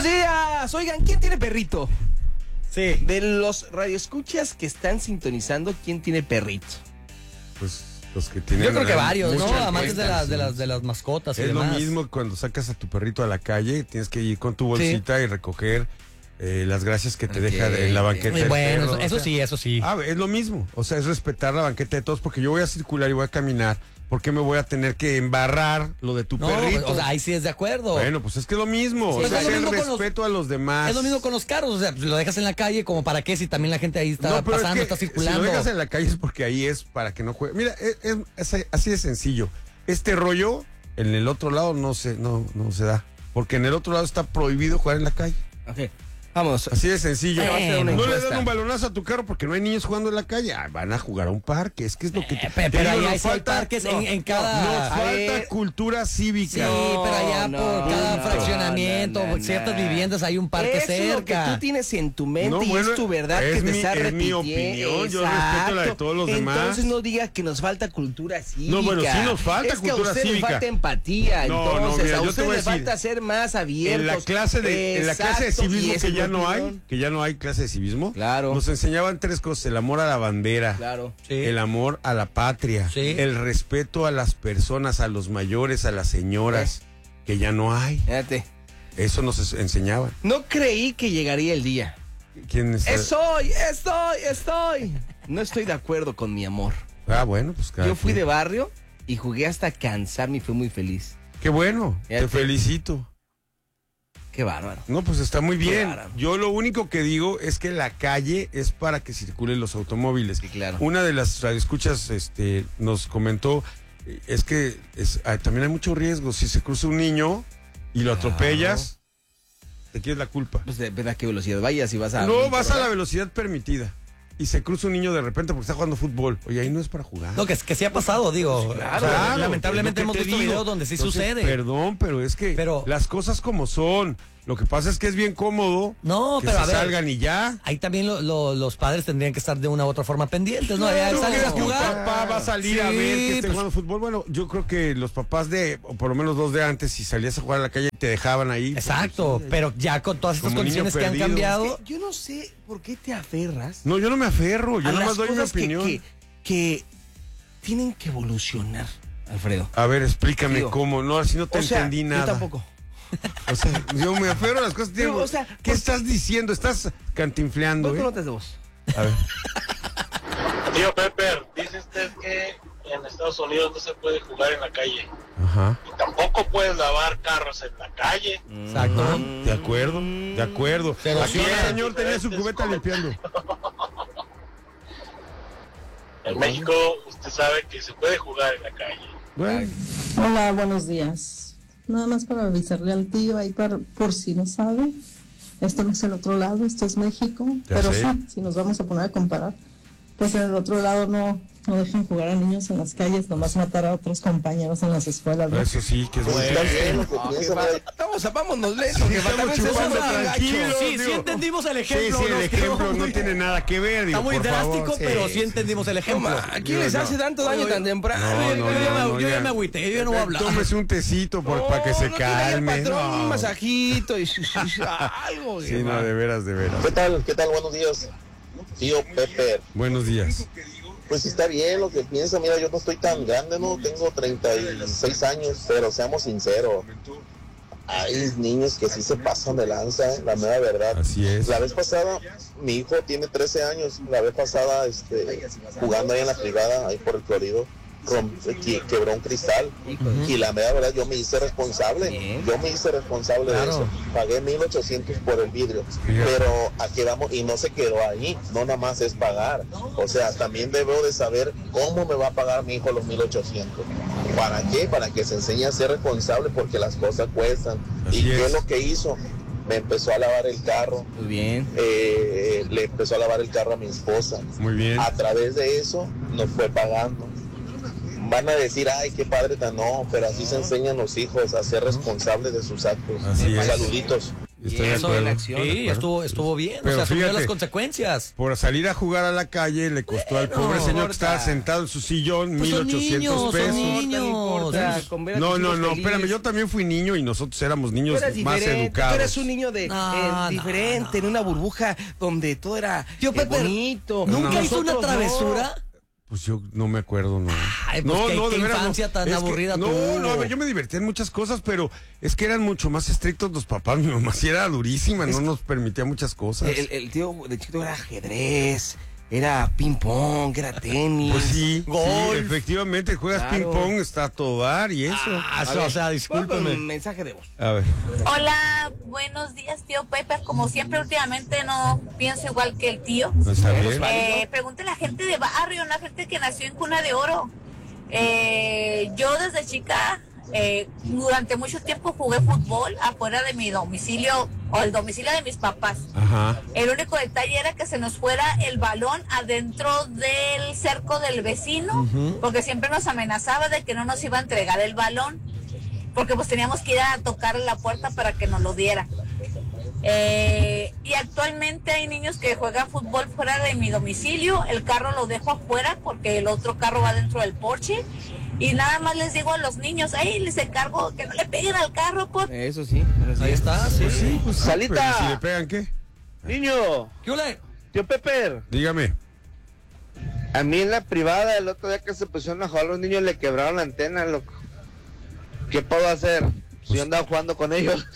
Buenos días. Oigan, ¿quién tiene perrito? Sí. De los radioescuchas que están sintonizando, ¿quién tiene perrito? Pues los que tienen. Yo creo que varios, ¿no? mucha Amantes encuesta, de las mascotas y Es lo demás. mismo cuando sacas a tu perrito a la calle, tienes que ir con tu bolsita y recoger las gracias que te deja en la banqueta del Bueno, perro, eso o sea. sí, eso sí. Es lo mismo, o sea, es respetar la banqueta de todos, porque yo voy a circular y voy a caminar, ¿por qué me voy a tener que embarrar lo de tu No, perrito? o sea, ahí sí es de acuerdo. Bueno, pues es que es lo mismo, Sí, o sea, es lo es el mismo con respeto a los demás. Es lo mismo con los carros, o sea, lo dejas en la calle como para qué si también la gente ahí está No, pero pasando, es que está circulando. Si lo dejas en la calle es porque ahí es para que no juegue. Mira, es así de sencillo. Este rollo en el otro lado no se da, porque en el otro lado está prohibido jugar en la calle. Ok, vamos. Así de sencillo. Bueno. No le encuesta. dan un balonazo a tu carro porque no hay niños jugando en la calle. Van a jugar a un parque. Es que es lo que pero digo, ahí nos sí hay falta- parques no, en cada... Nos A falta ver. cultura cívica. Sí, pero allá por cada fraccionamiento, no, ciertas viviendas hay un parque Eso es lo que cerca. tú tienes en tu mente No, y bueno, es tu verdad que es te mi- está es mi repitiendo. opinión, yo respeto la de todos los demás. Entonces no digas que nos falta cultura cívica. No, bueno, sí nos falta es cultura que a usted cívica. le falta empatía, No, entonces mira, a yo te usted voy a le decir, falta ser más abiertos. En la clase de Exacto, civismo y esa que es ya mi no opinión. hay clase de civismo. Claro. Nos enseñaban tres cosas: el amor a la bandera, Claro. Sí. el amor a la patria, Sí. el respeto a las personas, a los mayores, a las señoras, que ya no hay. Fíjate, Eso nos enseñaban. no creí que llegaría el día. ¿Quién está? Estoy. No estoy de acuerdo con mi amor. Bueno, pues cada Yo fui quien. de barrio y jugué hasta cansarme y fui muy feliz. Qué bueno, te Fíjate. felicito. Qué bárbaro. No, pues está muy bien. Claro. Yo lo único que digo es que la calle es para que circulen los automóviles. Sí, claro. Una de las radioescuchas nos comentó es que también hay mucho riesgo. Si se cruza un niño y lo atropellas, te quieres la culpa. Pues depende a qué velocidad vayas y vas a... No, vas a la velocidad permitida. Y se cruza un niño de repente porque está jugando fútbol. Oye, ahí no es para jugar. No, que sí ha pasado, digo. Claro, O sea, Claro, lamentablemente es lo hemos que te visto digo. videos donde sí Entonces, sucede. Perdón, pero es que las cosas como son. Lo que pasa es que es bien cómodo No, que pero se a ver, salgan y ya. ahí también los padres tendrían que estar de una u otra forma pendientes, ¿no? Ya ¿Tú sales a crees que un jugar. papá va a salir a Sí, ver que esté pues, jugando fútbol? Bueno, yo creo que los papás o por lo menos los de antes, si salías a jugar a la calle, te dejaban ahí. Exacto, pero ya con todas estas Como niño condiciones que han perdido. cambiado. Yo no sé por qué te aferras No, yo no me aferro, yo a nomás las doy mi cosas opinión. que tienen que evolucionar, Alfredo. A ver, explícame Digo, cómo. No, así no te O sea, entendí nada. Yo tampoco. O sea, yo me aferro a las cosas. Digo, Digo, o sea, ¿qué estás diciendo? Estás cantinfleando, Voy con ¿eh? notas de voz. A ver. Tío Pepper, dice usted que en Estados Unidos no se puede jugar en la calle. Ajá. Y tampoco puedes lavar carros en la calle. Exacto. De acuerdo, de acuerdo. Pero Aquí sí, el señor tenía su cubeta limpiando. En México usted sabe que se puede jugar en la calle. Bueno, Hola, buenos días. Nada más para avisarle al tío ahí por si no sabe. Esto no es el otro lado, esto es México. Ya Pero sé. sí, si nos vamos a poner a comparar, pues en el otro lado no dejan jugar a niños en las calles, nomás matar a otros compañeros en las escuelas, ¿no? eso sí, que es bueno. Vámonos lentos, que estamos también se chupando usa gacho. tranquilos. Sí, sí digo. entendimos el Sí, ejemplo. sí, el nos ejemplo quedó no muy- tiene nada que ver. Digo, Está muy por favor, drástico, pero sí entendimos el ejemplo. ¿A quién Digo, les no. hace tanto daño tan temprano? Yo ya me agüité, yo ya no voy a hablar. Tómese un tecito para que se No, tiene ahí el calme. patrón, No. un masajito y algo. Sí, no, de veras, de veras. ¿Qué tal? ¿Qué tal? Buenos días, tío Pepper. Buenos días. Pues está bien lo que piensa. Mira, yo no estoy tan grande, no tengo 36 años, pero seamos sinceros. Hay niños que sí se pasan de lanza, la mera verdad. Así es. La vez pasada, mi hijo tiene 13 años. La vez pasada, jugando ahí en la privada, ahí por el Florido, quebró un cristal. Y la mera verdad, yo me hice responsable. Bien. Yo me hice responsable de eso. Pagué 1,800 por el vidrio. Fíjate. Pero aquí vamos, y no se quedó ahí. No nada más es pagar. O sea, también debo de saber cómo me va a pagar mi hijo los 1,800. ¿Para qué? Para que se enseñe a ser responsable, porque las cosas cuestan. Así ¿Y qué es. es lo que hizo? Me empezó a lavar el carro. Muy bien. Le empezó a lavar el carro a mi esposa. Muy bien. A través de eso nos fue pagando. Van a decir, ay, qué padre tan... No, pero así se enseñan los hijos a ser responsables de sus actos. Así es. Saluditos. Estoy de Eso acuerdo. en acción. Sí, estuvo bien. Pero o sea, asumió fíjate, las consecuencias. Por salir a jugar a la calle le costó al pobre señor que estaba sentado en su sillón Pues son 1,800 niños, pesos. son No niños. importa, con ver a No, tus no, hijos no, feliz. espérame, yo también fui niño y nosotros éramos Tú niños eras más diferente, educados. tú eres un niño No, diferente, en una burbuja donde todo era Tío Pepe, bonito. ¿nunca hizo Nosotros una travesura? Pues yo no me acuerdo, no. Ay, pues qué infancia tan Es que- aburrida No, tuvo. no, a ver, yo me divertía en muchas cosas, pero es que eran mucho más estrictos los papás. Mi mamá sí era durísima, no nos permitía muchas cosas. El tío de chiquito era ajedrez, era ping pong, era tenis. Pues sí, golf. sí, efectivamente, juegas Claro. ping pong, está a todo dar y eso. Ah, A ver, o sea, discúlpeme. Un mensaje de voz. A ver. Hola, buenos días, tío Pepe. Como siempre, últimamente no pienso igual que el tío. ¿No está bien? Pregunte a la gente de barrio, una gente que nació en cuna de oro. Yo desde chica, durante mucho tiempo jugué fútbol afuera de mi domicilio o el domicilio de mis papás. Ajá. El único detalle era que se nos fuera el balón adentro del cerco del vecino, porque siempre nos amenazaba de que no nos iba a entregar el balón, porque pues teníamos que ir a tocar la puerta para que nos lo diera. Y actualmente hay niños que juegan fútbol fuera de mi domicilio, el carro lo dejo afuera porque el otro carro va dentro del porche, y nada más les digo a los niños, les encargo que no le peguen al carro, por... Eso sí. Ahí está, sí. Pues, Salita. pero si le pegan, ¿qué? Niño, ¿Qué ole? tío Pepe, Dígame. A mí en la privada, el otro día que se pusieron a jugar los niños, le quebraron la antena, loco. ¿Qué puedo hacer? Si yo andaba jugando con ellos.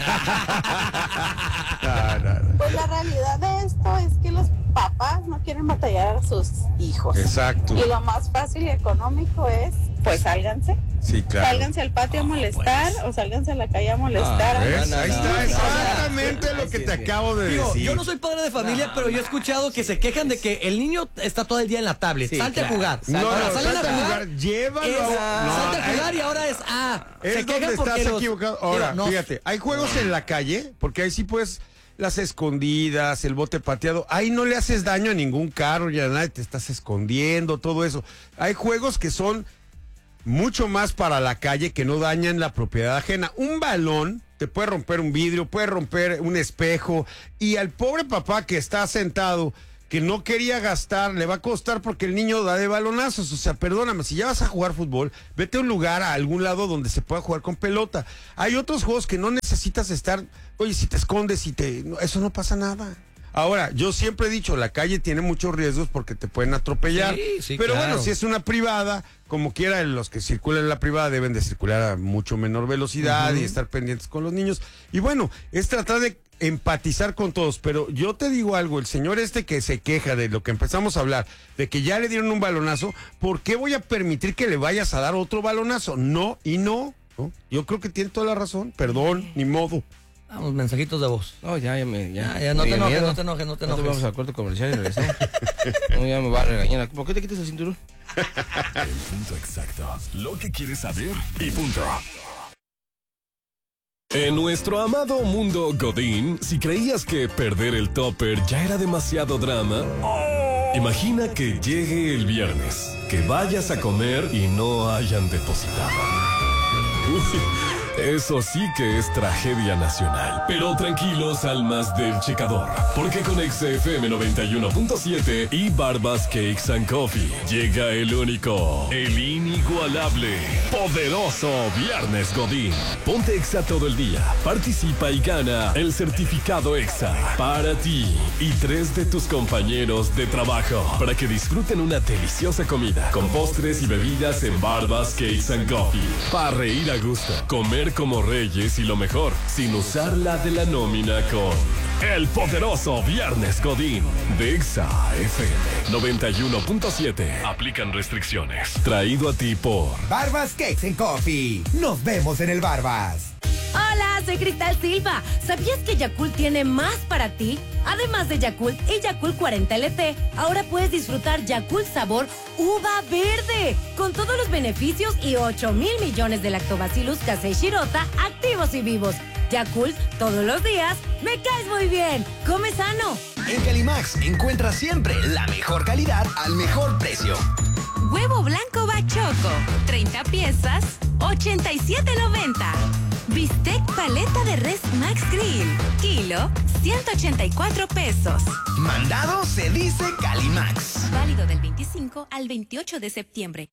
No. Pues la realidad de esto es que los papás no quieren batallar a sus hijos. Exacto. Y lo más fácil y económico es, pues sálganse. Sí, claro. Sálganse al patio a molestar o sálganse a la calle a molestar. ¿Ves? No, Ahí no, está no, exactamente no, no, lo que sí, te sí. acabo de Digo, decir. yo no soy padre de familia, pero yo he escuchado que se quejan de que el niño está todo el día en la tablet. Sí, salte claro. a jugar. No, Ahora, no, salen salte a jugar. llévalo. Salte a jugar y ahora es Es se donde quejan porque estás los- equivocado. Ahora, Digo, no, fíjate, hay juegos en la calle, porque ahí sí puedes las escondidas, el bote pateado. Ahí no le haces daño a ningún carro, ya nadie te estás escondiendo, todo eso. Hay juegos que son mucho más para la calle, que no dañan la propiedad ajena. Un balón te puede romper un vidrio, puede romper un espejo, y al pobre papá que está sentado, que no quería gastar, le va a costar porque el niño da de balonazos. O sea, perdóname, si ya vas a jugar fútbol, vete a un lugar, a algún lado donde se pueda jugar con pelota. Hay otros juegos que no necesitas estar, oye, si te escondes, eso no pasa nada. Ahora, yo siempre he dicho, la calle tiene muchos riesgos porque te pueden atropellar. Sí, pero claro. bueno, si es una privada, como quiera, los que circulan en la privada deben de circular a mucho menor velocidad y estar pendientes con los niños. Y bueno, es tratar de empatizar con todos, pero yo te digo algo, el señor que se queja de lo que empezamos a hablar, de que ya le dieron un balonazo, ¿por qué voy a permitir que le vayas a dar otro balonazo? No y no, ¿no? Yo creo que tiene toda la razón, perdón, ni modo. Vamos, mensajitos de voz. No, ya Ya, no me te dio enojes, miedo. no te enojes, no te Nosotros enojes. vamos al corte comercial y regresamos. No, ya me va a regañar. ¿Por qué te quitas el cinturón? El punto exacto. Lo que quieres saber y punto. En nuestro amado mundo Godín, si creías que perder el topper ya era demasiado drama, imagina que llegue el viernes, que vayas a comer y no hayan depositado. Uy, eso sí que es tragedia nacional. Pero tranquilos, almas del checador, porque con XFM 91.7 y Barbas Cakes and Coffee llega el único, el inigualable, poderoso Viernes Godín. Ponte Exa todo el día, participa y gana el certificado Exa para ti y 3 de tus compañeros de trabajo, para que disfruten una deliciosa comida con postres y bebidas en Barbas Cakes and Coffee. Para reír a gusto, comer como reyes y lo mejor, sin usar la de la nómina, con el poderoso Viernes Godín de Exa FM 91.7. Aplican restricciones. Traído a ti por Barbas Cakes and Coffee. Nos vemos en el Barbas. Hola, soy Cristal Silva. ¿Sabías que Yakult tiene más para ti? Además de Yakult y Yakult 40 LT, ahora puedes disfrutar Yakult sabor uva verde, con todos los beneficios y 8,000 millones de lactobacillus casei shirota activos y vivos. Yakult, todos los días, me caes muy bien. Come sano. En Calimax encuentras siempre la mejor calidad al mejor precio. Huevo blanco Bachoco, 30 piezas, $87.90. Bistec paleta de res Max Grill. Kilo, 184 pesos. Mandado se dice Calimax. Válido del 25 al 28 de septiembre.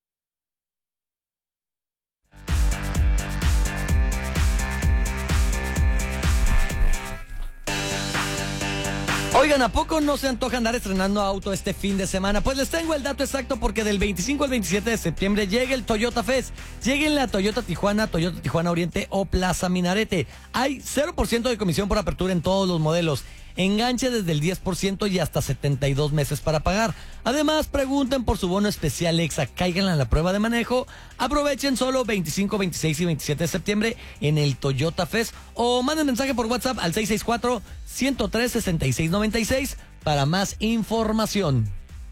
Oigan, ¿a poco no se antoja andar estrenando auto este fin de semana? Pues les tengo el dato exacto porque del 25 al 27 de septiembre llega el Toyota Fest. Lléguenle a Toyota Tijuana Oriente o Plaza Minarete. Hay 0% de comisión por apertura en todos los modelos. Enganche desde el 10% y hasta 72 meses para pagar. Además, pregunten por su bono especial Exa. Cáiganle a la prueba de manejo. Aprovechen solo 25, 26 y 27 de septiembre en el Toyota Fest. O manden mensaje por WhatsApp al 664-103-6696 para más información.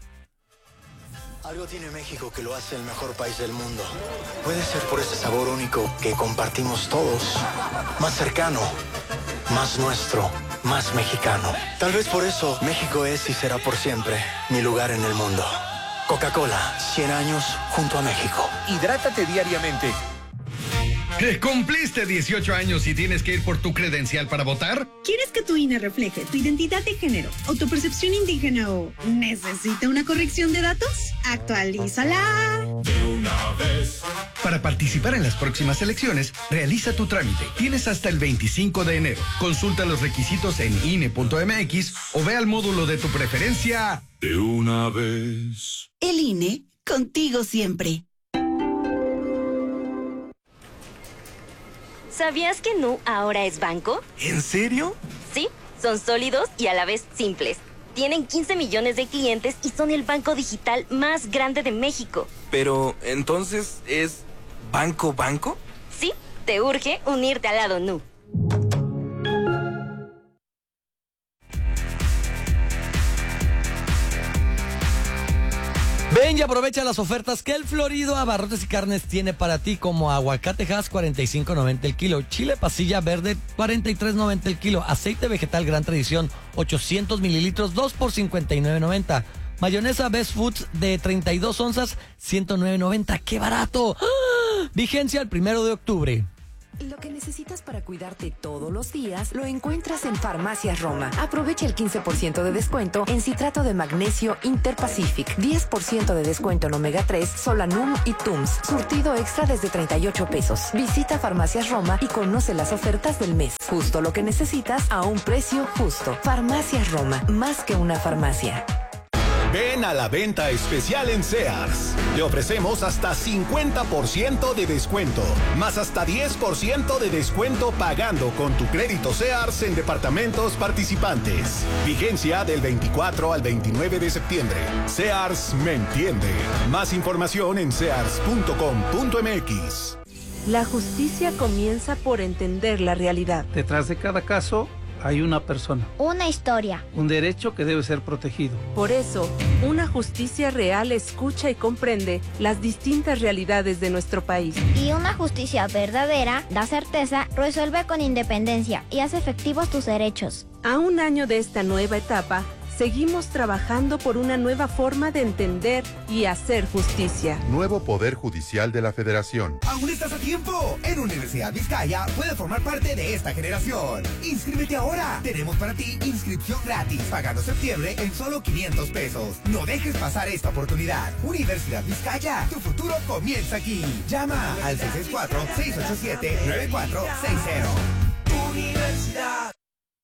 Algo tiene México que lo hace el mejor país del mundo. Puede ser por ese sabor único que compartimos todos. Más cercano, más nuestro, más mexicano. Tal vez por eso México es y será por siempre mi lugar en el mundo. Coca-Cola, 100 años junto a México. Hidrátate diariamente. ¿Cumpliste 18 años y tienes que ir por tu credencial para votar? ¿Quieres que tu INE refleje tu identidad de género, autopercepción indígena o necesita una corrección de datos? ¡Actualízala! De una vez. Para participar en las próximas elecciones, realiza tu trámite. Tienes hasta el 25 de enero. Consulta los requisitos en INE.mx o ve al módulo de tu preferencia. De una vez. El INE, contigo siempre. ¿Sabías que Nu ahora es banco? ¿En serio? Sí, son sólidos y a la vez simples. Tienen 15 millones de clientes y son el banco digital más grande de México. Pero, ¿entonces es banco? Sí, te urge unirte al lado Nu. Ven y aprovecha las ofertas que el Florido Abarrotes y Carnes tiene para ti, como aguacate Hass 45.90 el kilo, chile pasilla verde 43.90 el kilo, aceite vegetal Gran Tradición 800 mililitros 2 por 59.90, mayonesa Best Foods de 32 onzas 109.90. ¡Qué barato! ¡Ah! Vigencia el 1 de octubre. Lo que necesitas para cuidarte todos los días lo encuentras en Farmacias Roma. Aprovecha el 15% de descuento en citrato de magnesio Interpacific, 10% de descuento en omega 3, Solanum y Tums. Surtido extra desde 38 pesos. Visita Farmacias Roma y conoce las ofertas del mes. Justo lo que necesitas a un precio justo. Farmacias Roma, más que una farmacia. Ven a la venta especial en Sears. Te ofrecemos hasta 50% de descuento, más hasta 10% de descuento pagando con tu crédito Sears en departamentos participantes. Vigencia del 24 al 29 de septiembre. Sears me entiende. Más información en sears.com.mx. La justicia comienza por entender la realidad. Detrás de cada caso hay una persona. Una historia. Un derecho que debe ser protegido. Por eso, una justicia real escucha y comprende las distintas realidades de nuestro país. Y una justicia verdadera da certeza, resuelve con independencia y hace efectivos tus derechos. A un año de esta nueva etapa, seguimos trabajando por una nueva forma de entender y hacer justicia. Nuevo Poder Judicial de la Federación. ¡Aún estás a tiempo! En Universidad Vizcaya puedes formar parte de esta generación. ¡Inscríbete ahora! Tenemos para ti inscripción gratis, pagando septiembre en solo 500 pesos. No dejes pasar esta oportunidad. Universidad Vizcaya, tu futuro comienza aquí. Llama al 664-687-9460. Universidad.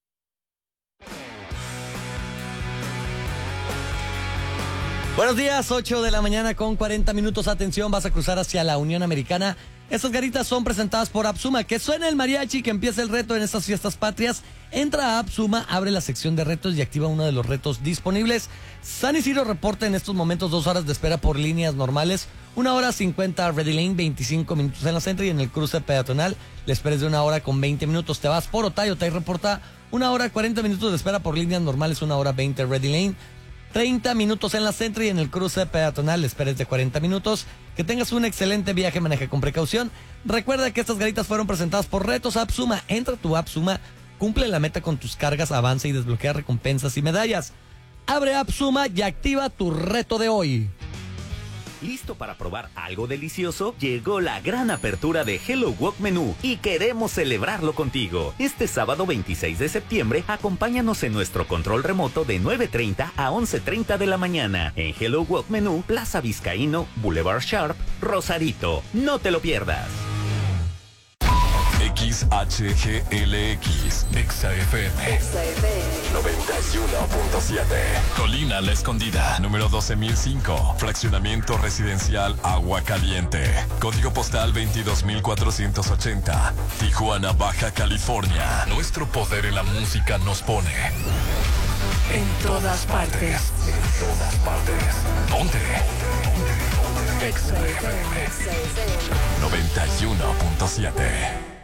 Buenos días, 8 de la mañana con 40 minutos. Atención, vas a cruzar hacia la Unión Americana. Estas garitas son presentadas por Apsuma. Que suene el mariachi, que empiece el reto en estas fiestas patrias. Entra a Apsuma, abre la sección de retos y activa uno de los retos disponibles. San Isidro reporta en estos momentos 2 horas de espera por líneas normales, 1 hora 50 Ready Lane, 25 minutos en la Centro, y en el cruce peatonal le esperes de 1 hora con 20 minutos. Te vas por Otay reporta 1 hora 40 minutos de espera por líneas normales, 1 hora 20 Ready Lane, 30 minutos en la Centro, y en el cruce peatonal esperes de 40 minutos. Que tengas un excelente viaje, maneja con precaución. Recuerda que estas garitas fueron presentadas por Retos Apsuma. Entra a tu Apsuma, cumple la meta con tus cargas, avanza y desbloquea recompensas y medallas. Abre Apsuma y activa tu reto de hoy. ¿Listo para probar algo delicioso? Llegó la gran apertura de Hello Wok Menú y queremos celebrarlo contigo. Este sábado 26 de septiembre, acompáñanos en nuestro control remoto de 9:30 a 11:30 de la mañana en Hello Wok Menú, Plaza Vizcaíno, Boulevard Sharp, Rosarito. No te lo pierdas. XHGLX, XFM 91.7. Colina La Escondida, número 12.005. Fraccionamiento residencial Agua Caliente. Código postal 22.480. Tijuana, Baja California. Nuestro poder en la música nos pone En todas partes. En todas partes. ¿Dónde? XFM 91.7.